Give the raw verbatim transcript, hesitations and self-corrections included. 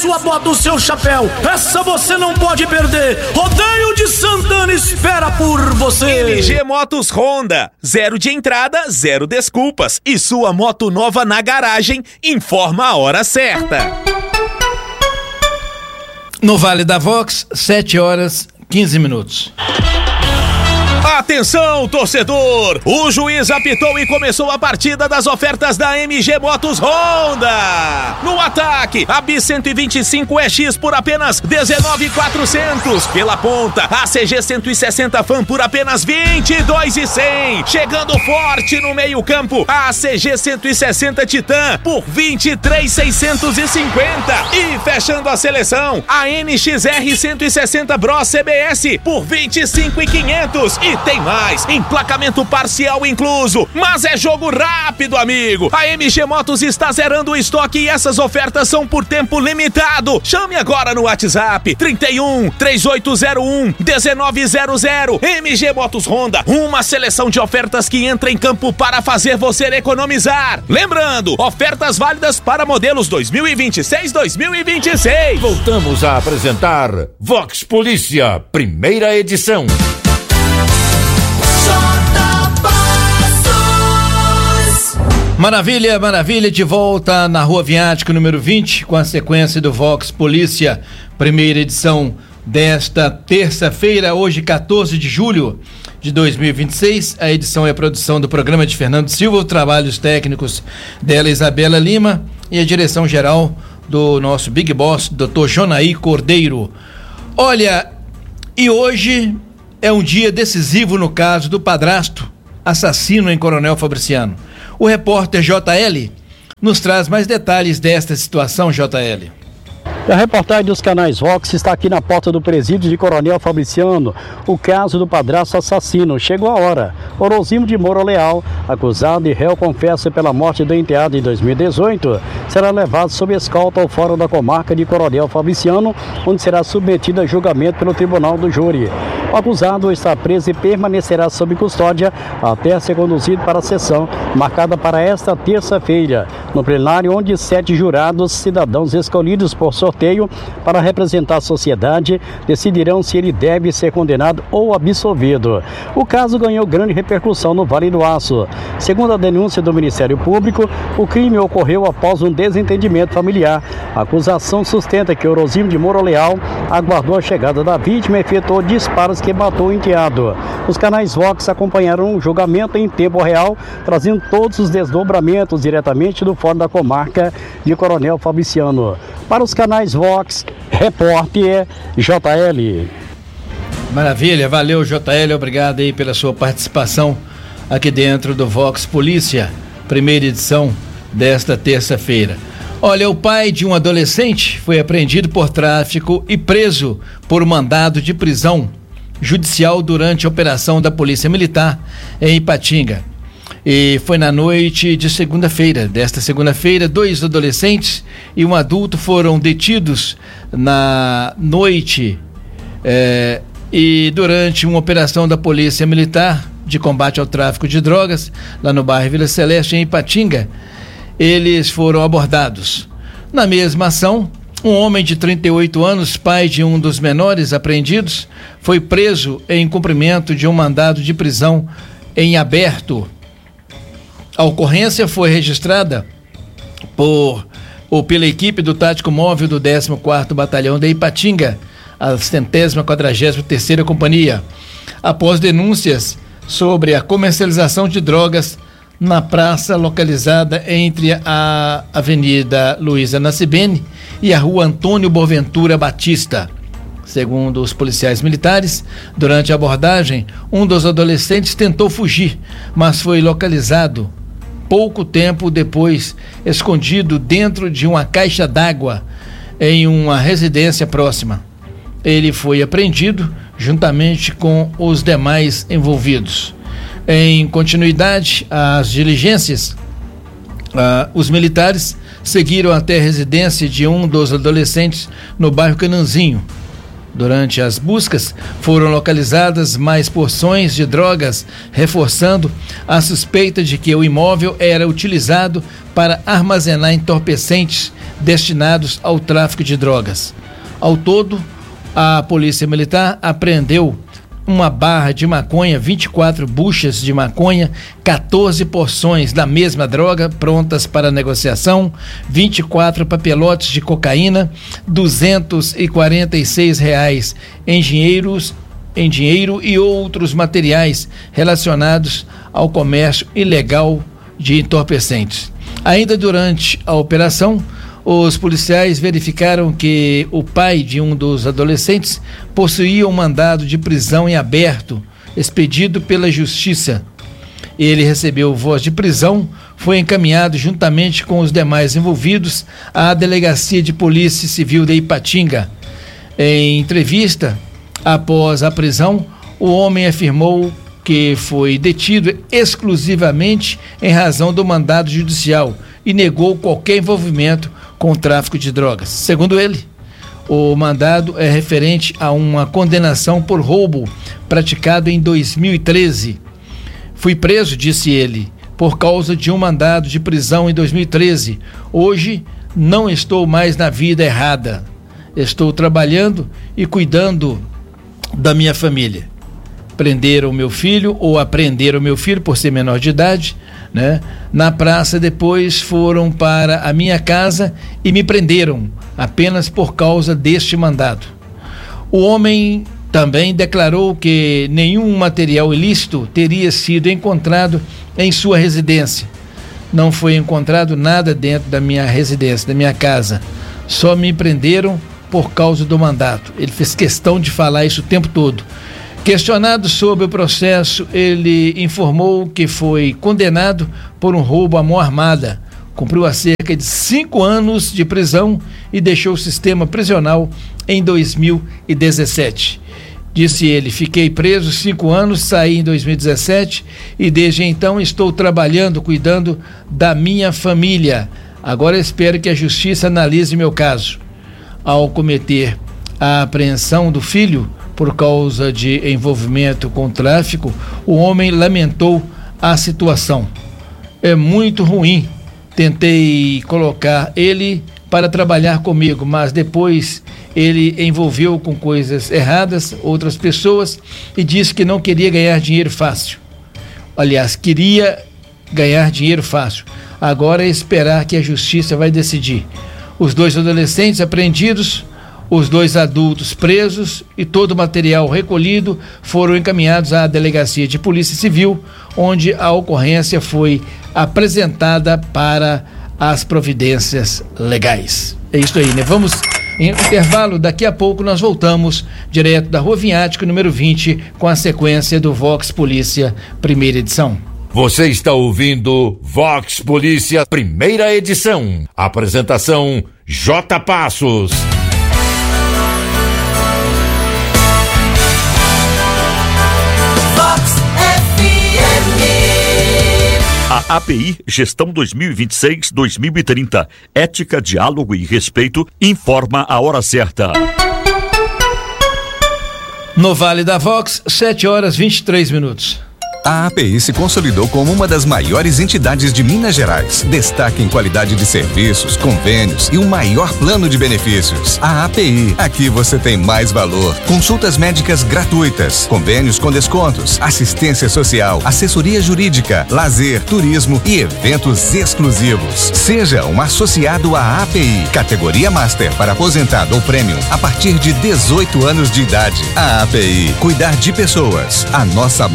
sua bota, o seu chapéu. Essa você não pode perder. Rodeio de Santana espera por você. M G Motos Honda, zero de entrada, zero desculpas. E sua moto nova na garagem, informa a hora certa. No Vale da Vox, sete horas, quinze minutos. Atenção, torcedor! O juiz apitou e começou a partida das ofertas da M G Motos Honda. No ataque, a B cento e vinte e cinco E X por apenas dezenove mil e quatrocentos. Pela ponta, a C G cento e sessenta Fan por apenas vinte e dois mil e cem. Chegando forte no meio campo, a C G cento e sessenta Titan por vinte e três mil seiscentos e cinquenta. E fechando a seleção, a N X R cento e sessenta Bros C B S por vinte e cinco mil e quinhentos. E tem mais, emplacamento parcial incluso, mas é jogo rápido, amigo. A M G Motos está zerando o estoque e essas ofertas são por tempo limitado. Chame agora no WhatsApp trinta e um, três oito zero um, dezenove zero zero. M G Motos Honda, uma seleção de ofertas que entra em campo para fazer você economizar. Lembrando, ofertas válidas para modelos dois mil e vinte e seis, dois mil e vinte e seis. Voltamos a apresentar Vox Polícia, primeira edição. Maravilha, maravilha, de volta na Rua Viático número vinte, com a sequência do Vox Polícia, primeira edição desta terça-feira, hoje quatorze de julho de dois mil e vinte e seis. A edição é a produção do programa de Fernando Silva, trabalhos técnicos dela, Isabela Lima, e a direção geral do nosso Big Boss, doutor Jonaí Cordeiro. Olha, e hoje é um dia decisivo no caso do padrasto assassino em Coronel Fabriciano. O repórter J L nos traz mais detalhes desta situação, J L. A reportagem dos canais Vox está aqui na porta do presídio de Coronel Fabriciano. O caso do padrasto assassino. Chegou a hora. Orozimo de Moura Leal, acusado e réu confesso pela morte do enteado em dois mil e dezoito, será levado sob escolta ao fórum da comarca de Coronel Fabriciano, onde será submetido a julgamento pelo Tribunal do Júri. O acusado está preso e permanecerá sob custódia até ser conduzido para a sessão marcada para esta terça-feira, no plenário, onde sete jurados, cidadãos escolhidos por sorteio para representar a sociedade, decidirão se ele deve ser condenado ou absolvido. O caso ganhou grande repercussão no Vale do Aço. Segundo a denúncia do Ministério Público, o crime ocorreu após um desentendimento familiar. A acusação sustenta que Orozimo de Moura Leal aguardou a chegada da vítima e efetuou disparos que matou o enteado. Os canais Vox acompanharam o julgamento em tempo real, trazendo todos os desdobramentos diretamente do Fórum da Comarca de Coronel Fabriciano. Para os canais Vox, repórter J L. Maravilha, valeu J L, obrigado aí pela sua participação aqui dentro do Vox Polícia, primeira edição desta terça-feira. Olha, o pai de um adolescente foi apreendido por tráfico e preso por mandado de prisão judicial durante a operação da Polícia Militar em Ipatinga. E foi na noite de segunda-feira. Desta segunda-feira, dois adolescentes e um adulto foram detidos na noite eh, e durante uma operação da Polícia Militar de combate ao tráfico de drogas, lá no bairro Vila Celeste, em Ipatinga, eles foram abordados. Na mesma ação, um homem de trinta e oito anos, pai de um dos menores apreendidos, foi preso em cumprimento de um mandado de prisão em aberto. A ocorrência foi registrada por, ou pela equipe do Tático Móvel do décimo quarto Batalhão de Ipatinga, a centésima quadragésima terceira Companhia, após denúncias sobre a comercialização de drogas na praça localizada entre a Avenida Luísa Nascibene e a Rua Antônio Boaventura Batista. Segundo os policiais militares, durante a abordagem, um dos adolescentes tentou fugir, mas foi localizado pouco tempo depois, escondido dentro de uma caixa d'água em uma residência próxima. Ele foi apreendido juntamente com os demais envolvidos. Em continuidade às diligências, uh, os militares seguiram até a residência de um dos adolescentes no bairro Cananzinho. Durante as buscas, foram localizadas mais porções de drogas, reforçando a suspeita de que o imóvel era utilizado para armazenar entorpecentes destinados ao tráfico de drogas. Ao todo, a Polícia Militar apreendeu uma barra de maconha, vinte e quatro buchas de maconha, quatorze porções da mesma droga prontas para negociação, vinte e quatro papelotes de cocaína, duzentos e quarenta e seis reais em dinheiros, em dinheiro e outros materiais relacionados ao comércio ilegal de entorpecentes. Ainda durante a operação, os policiais verificaram que o pai de um dos adolescentes possuía um mandado de prisão em aberto, expedido pela Justiça. Ele recebeu voz de prisão, foi encaminhado juntamente com os demais envolvidos à Delegacia de Polícia Civil de Ipatinga. Em entrevista, após a prisão, o homem afirmou que foi detido exclusivamente em razão do mandado judicial e negou qualquer envolvimento com o tráfico de drogas. Segundo ele, o mandado é referente a uma condenação por roubo praticado em dois mil e treze. Fui preso, disse ele, por causa de um mandado de prisão em dois mil e treze. Hoje não estou mais na vida errada. Estou trabalhando e cuidando da minha família. Prenderam meu filho ou apreenderam meu filho por ser menor de idade, né? Na praça, depois foram para a minha casa e me prenderam apenas por causa deste mandado. O homem também declarou que nenhum material ilícito teria sido encontrado em sua residência. Não foi encontrado nada dentro da minha residência, da minha casa. Só me prenderam por causa do mandato. Ele fez questão de falar isso o tempo todo. Questionado sobre o processo, ele informou que foi condenado por um roubo à mão armada. Cumpriu a cerca de cinco anos de prisão e deixou o sistema prisional em dois mil e dezessete. Disse ele, fiquei preso cinco anos, saí em dois mil e dezessete e desde então estou trabalhando, cuidando da minha família. Agora espero que a justiça analise meu caso. Ao cometer a apreensão do filho, por causa de envolvimento com tráfico, o homem lamentou a situação. É muito ruim. Tentei colocar ele para trabalhar comigo, mas depois ele envolveu com coisas erradas outras pessoas e disse que não queria ganhar dinheiro fácil. Aliás, queria ganhar dinheiro fácil. Agora é esperar que a justiça vai decidir. Os dois adolescentes apreendidos, os dois adultos presos e todo o material recolhido foram encaminhados à Delegacia de Polícia Civil, onde a ocorrência foi apresentada para as providências legais. É isso aí, né? Vamos em intervalo, daqui a pouco nós voltamos direto da Rua Vinhático, número vinte, com a sequência do Vox Polícia, primeira edição. Você está ouvindo Vox Polícia, primeira edição. Apresentação J. Passos. A API Gestão dois mil e vinte e seis a dois mil e trinta, Ética, Diálogo e Respeito, informa a hora certa. No Vale da Vox, sete horas e vinte e três minutos. A API se consolidou como uma das maiores entidades de Minas Gerais. Destaque em qualidade de serviços, convênios e o maior plano de benefícios. A API, aqui você tem mais valor. Consultas médicas gratuitas, convênios com descontos, assistência social, assessoria jurídica, lazer, turismo e eventos exclusivos. Seja um associado à API, categoria Master para aposentado ou Premium, a partir de dezoito anos de idade. A API, cuidar de pessoas. A nossa